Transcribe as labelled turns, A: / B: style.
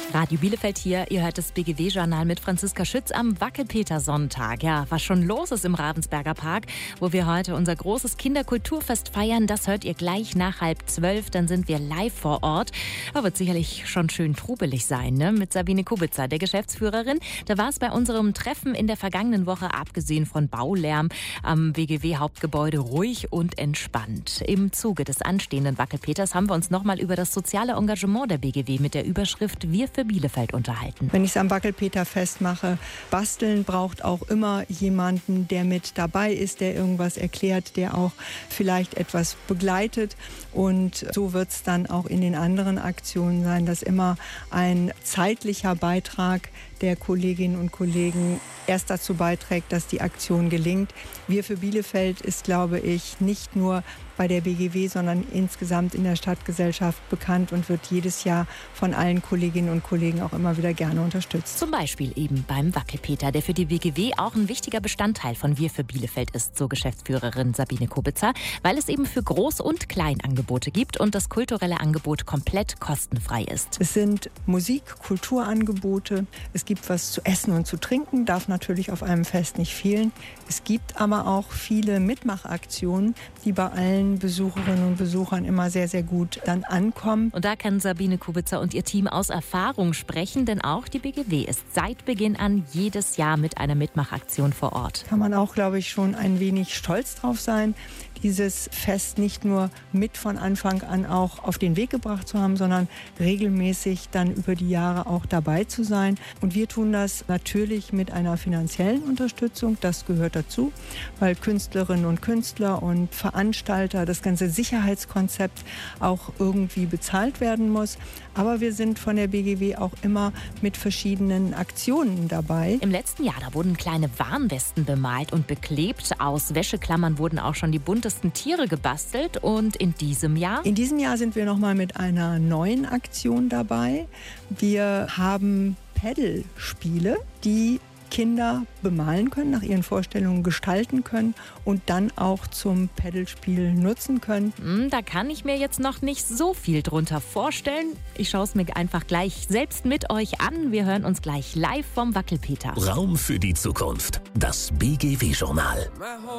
A: Radio Bielefeld hier, ihr hört das BGW-Journal mit Franziska Schütz am Wackelpeter-Sonntag. Ja, was schon los ist im Ravensberger Park, wo wir heute unser großes Kinderkulturfest feiern, das hört ihr gleich nach 11:30, dann sind wir live vor Ort. Aber wird sicherlich schon schön trubelig sein, ne? Mit Sabine Kubitzer, der Geschäftsführerin. Da war es bei unserem Treffen in der vergangenen Woche, abgesehen von Baulärm, am BGW-Hauptgebäude ruhig und entspannt. Im Zuge des anstehenden Wackelpeters haben wir uns nochmal über das soziale Engagement der BGW mit der Überschrift Wir für Bielefeld unterhalten.
B: Wenn ich es am Wackelpeter festmache, Basteln braucht auch immer jemanden, der mit dabei ist, der irgendwas erklärt, der auch vielleicht etwas begleitet. Und so wird es dann auch in den anderen Aktionen sein, dass immer ein zeitlicher Beitrag der Kolleginnen und Kollegen erst dazu beiträgt, dass die Aktion gelingt. Wir für Bielefeld ist, glaube ich, nicht nur bei der BGW, sondern insgesamt in der Stadtgesellschaft bekannt und wird jedes Jahr von allen Kolleginnen und Kollegen auch immer wieder gerne unterstützt.
A: Zum Beispiel eben beim Wackelpeter, der für die BGW auch ein wichtiger Bestandteil von Wir für Bielefeld ist, so Geschäftsführerin Sabine Kubitzer, weil es eben für Groß- und Kleinangebote gibt und das kulturelle Angebot komplett kostenfrei ist.
B: Es sind Musik-, Kulturangebote, es gibt was zu essen und zu trinken, darf natürlich auf einem Fest nicht fehlen. Es gibt aber auch viele Mitmachaktionen, die bei allen Besucherinnen und Besuchern immer sehr, sehr gut dann ankommen.
A: Und da kann Sabine Kubitzer und ihr Team aus Erfahrung sprechen, denn auch die BGW ist seit Beginn an jedes Jahr mit einer Mitmachaktion vor Ort.
B: Kann man auch, glaube ich, schon ein wenig stolz drauf sein, dieses Fest nicht nur mit von Anfang an auch auf den Weg gebracht zu haben, sondern regelmäßig dann über die Jahre auch dabei zu sein. Und wir tun das natürlich mit einer finanziellen Unterstützung, das gehört dazu, weil Künstlerinnen und Künstler und Veranstalter, das ganze Sicherheitskonzept auch irgendwie bezahlt werden muss. Aber wir sind von der BGW auch immer mit verschiedenen Aktionen dabei.
A: Im letzten Jahr, da wurden kleine Warnwesten bemalt und beklebt. Aus Wäscheklammern wurden auch schon die buntesten Tiere gebastelt. Und in diesem Jahr?
B: In diesem Jahr sind wir nochmal mit einer neuen Aktion dabei. Wir haben Paddle-Spiele, die Kinder bemalen können, nach ihren Vorstellungen gestalten können und dann auch zum Paddlespiel nutzen können.
A: Da kann ich mir jetzt noch nicht so viel drunter vorstellen. Ich schaue es mir einfach gleich selbst mit euch an. Wir hören uns gleich live vom Wackelpeter.
C: Raum für die Zukunft. Das BGW-Journal.